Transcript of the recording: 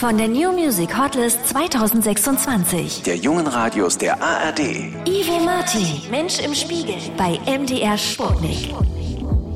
von der New Music Hotlist 2026. Der jungen Radios der ARD. Ivy Martin, Mensch im Spiegel bei MDR Sputnik.